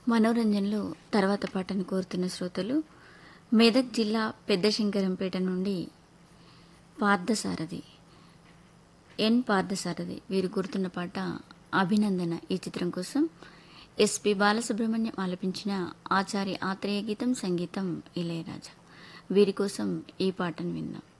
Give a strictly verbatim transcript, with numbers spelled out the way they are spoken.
మనోరంజన్లో తర్వాత పాటను కోరుతున్న శ్రోతలు మెదక్ జిల్లా పెద్దశంకరంపేట నుండి పార్థసారథి ఎన్ పార్థసారథి వీరు కోరుతున్న పాట అభినందన. ఈ చిత్రం కోసం ఎస్పి బాలసుబ్రహ్మణ్యం ఆలపించిన ఆచార్య ఆత్రేయ గీతం, సంగీతం ఇళయరాజా. వీరి కోసం ఈ పాటను విందాం.